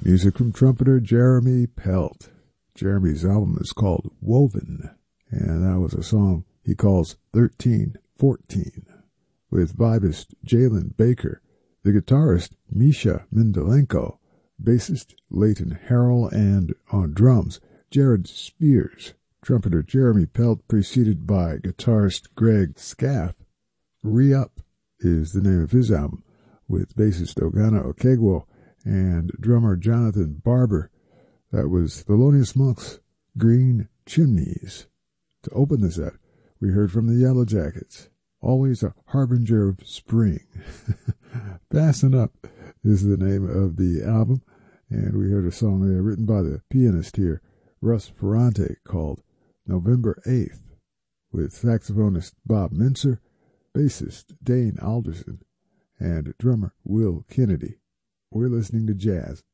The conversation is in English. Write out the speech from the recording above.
Music from trumpeter Jeremy Pelt. Jeremy's album is called Woven, and that was a song he calls 1314, with vibist Jalen Baker, the guitarist Misha Mendelenko, bassist Leighton Harrell, and on drums, Jared Spears. Trumpeter Jeremy Pelt, preceded by guitarist Greg Scaff. Re-Up is the name of his album, with bassist Ogana Okegwo and drummer Jonathan Barber. That was Thelonious Monk's Green Chimneys. To open the set, we heard from the Yellow Jackets, always a harbinger of spring. Fasten Up is the name of the album, and we heard a song there written by the pianist here, Russ Ferrante, called November 8th, with saxophonist Bob Mincer, bassist Dane Alderson, and drummer Will Kennedy. We're listening to jazz